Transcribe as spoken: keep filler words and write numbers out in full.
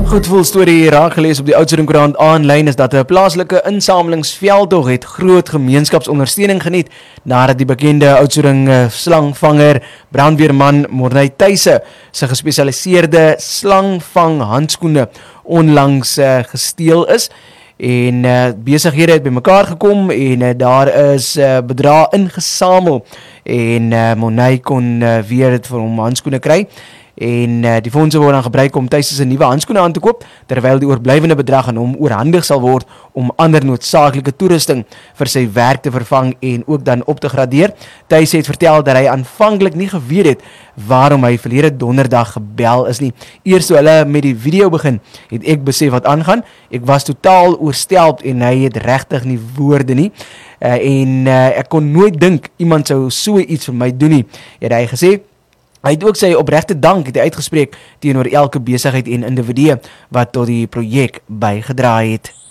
Goedvoel storie raak gelees op die Oudtshoorn Koerant aanlyn is dat 'n plaaslike insamelingsveldtog het groot gemeenskapsondersteuning geniet nadat die bekende Oudtshoorn slangvanger brandweerman Morney Tuise se gespesialiseerde slangvang handskoene onlangs uh, gesteel is. En uh, besighede het bymekaar gekom en uh, daar is uh, bedrae ingesamel en uh, Morney kon uh, weer dit vir hom handskoene kry. En uh, die fondse word dan gebruik om Tuise se nuwe handskoene aan te koop, terwyl die oorblywende bedrag aan hom oorhandig sal word om ander noodsaaklike toerusting vir sy werk te vervang en ook dan op te gradeer. Tuise het vertel dat hy aanvanklik nie geweet het waarom hy verlede donderdag gebel is nie. Eers toe hulle met die video begin, het ek besef wat aangaan. Ek was totaal oorstelp en hy het regtig nie woorde nie. Uh, en uh, ek kon nooit dink iemand sou so iets vir my doen nie, het hy gesê. Hy het ook sy opregte dank het hy uitgespreek teenoor elke besigheid en individue wat tot die projek bygedra het.